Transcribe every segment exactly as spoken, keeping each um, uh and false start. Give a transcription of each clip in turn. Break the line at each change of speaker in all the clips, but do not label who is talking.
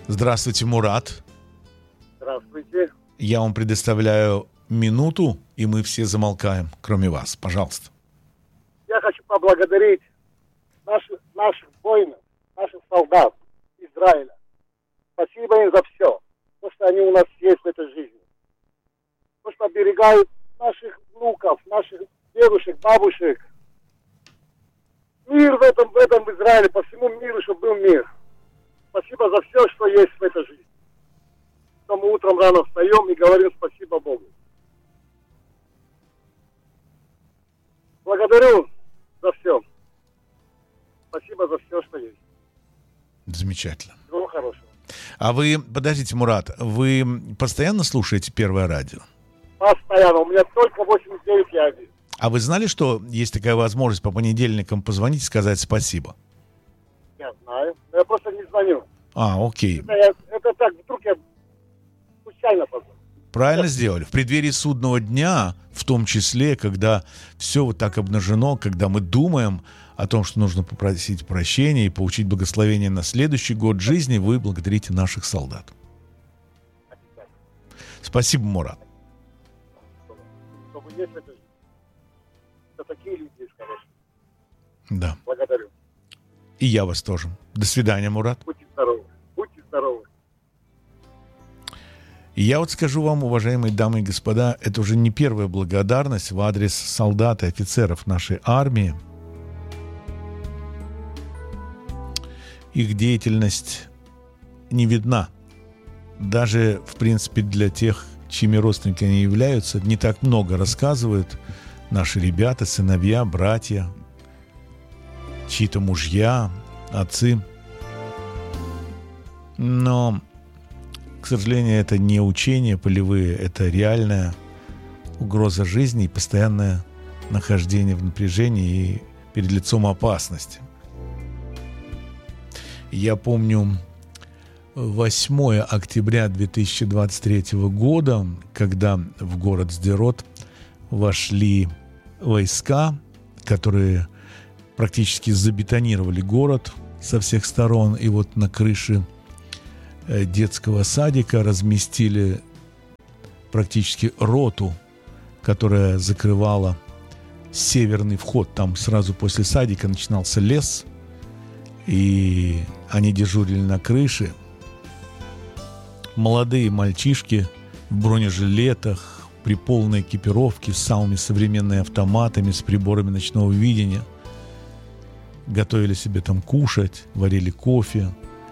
Здравствуйте, Мурат.
Здравствуйте.
Я вам предоставляю минуту, и мы все замолкаем, кроме вас. Пожалуйста.
Я хочу поблагодарить наших, наших воинов, наших солдат Израиля. Спасибо им за все, то, что они у нас есть в этой жизни. То, что оберегают наших внуков, наших дедушек, бабушек. Мир в этом, в этом в Израиле, по всему миру, чтобы был мир. Спасибо за все, что есть в этой жизни. Что мы утром рано встаем и говорим спасибо Богу. Благодарю за все. Спасибо за все, что есть.
Замечательно.
Всего хорошего.
А вы, подождите, Мурат, вы постоянно слушаете Первое радио?
Постоянно. У меня только восемьдесят девять я один.
А вы знали, что есть такая возможность по понедельникам позвонить и сказать спасибо?
Я знаю. Но я просто не звоню.
А, окей.
Это, я, это так, вдруг я случайно позвонил.
Правильно сделали. В преддверии судного дня, в том числе, когда все вот так обнажено, когда мы думаем о том, что нужно попросить прощения и получить благословение на следующий год жизни, вы благодарите наших солдат. Спасибо, Мурат.
Чтобы есть это, это такие люди есть хорошие.
Да.
Благодарю.
И я вас тоже. До свидания, Мурат.
Будьте здоровы. Будьте здоровы.
И я вот скажу вам, уважаемые дамы и господа, это уже не первая благодарность в адрес солдат и офицеров нашей армии. Их деятельность не видна. Даже, в принципе, для тех, чьими родственниками они являются, не так много рассказывают наши ребята, сыновья, братья, чьи-то мужья, отцы. Но, к сожалению, это не учения полевые, это реальная угроза жизни и постоянное нахождение в напряжении и перед лицом опасности. Я помню восьмое октября две тысячи двадцать третьего года, когда в город Сдерот вошли войска, которые практически забетонировали город со всех сторон, и вот на крыше детского садика разместили практически роту, которая закрывала северный вход. Там сразу после садика начинался лес, и они дежурили на крыше. Молодые мальчишки в бронежилетах, при полной экипировке, с самыми современными автоматами, с приборами ночного видения. Готовили себе там кушать, варили кофе.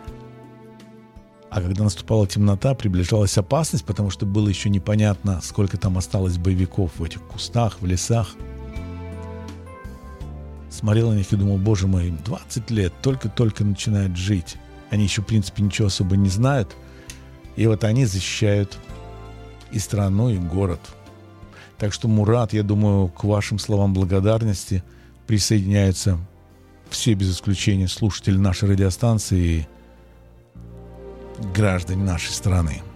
А когда наступала темнота, приближалась опасность, потому что было еще непонятно, сколько там осталось боевиков в этих кустах, в лесах. Смотрел на них и думал, боже мой, им двадцать лет, только-только начинают жить. Они еще, в принципе, ничего особо не знают. И вот они защищают и страну, и город. Так что, Мурат, я думаю, к вашим словам благодарности присоединяются все, без исключения, слушатели нашей радиостанции и граждане нашей страны.